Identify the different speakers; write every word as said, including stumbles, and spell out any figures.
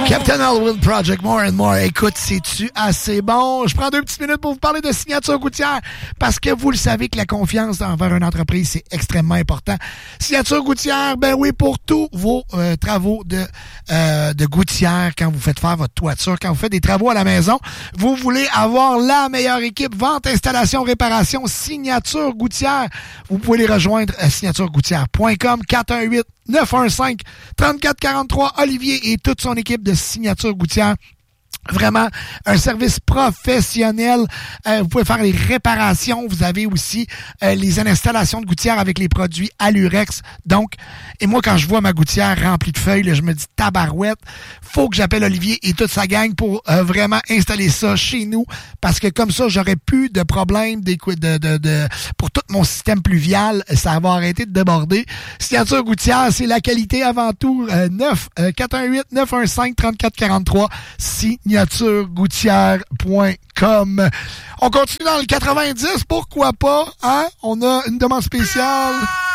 Speaker 1: Captain Elwood Project, More and More. Écoute, c'est-tu assez bon? Je prends deux petites minutes pour vous parler de Signature Gouttière parce que vous le savez que la confiance envers une entreprise, c'est extrêmement important. Signature Gouttière, ben oui, pour tous vos euh, travaux de, euh, de gouttière, quand vous faites faire votre toiture, quand vous faites des travaux à la maison, vous voulez avoir la meilleure équipe, vente, installation, réparation, Signature Gouttière. Vous pouvez les rejoindre à signature gouttière point com, quatre un huit, neuf un cinq, trois quatre quatre trois. Olivier et toute son équipe de Signature Gouttière. Vraiment, un service professionnel. Euh, vous pouvez faire les réparations. Vous avez aussi euh, les installations de gouttières avec les produits Alurex. Donc, et moi, quand je vois ma gouttière remplie de feuilles, là, je me dis tabarouette, faut que j'appelle Olivier et toute sa gang pour euh, vraiment installer ça chez nous. Parce que comme ça, j'aurais plus de problèmes de, de, de, de, pour tout mon système pluvial. Ça va arrêter de déborder. Signature Gouttière, c'est la qualité avant tout. Euh, neuf, euh, quatre un huit, neuf un cinq, trois quatre quatre trois. Si signature gouttière point com. On continue dans le quatre-vingt-dix, pourquoi pas, hein? On a une demande spéciale.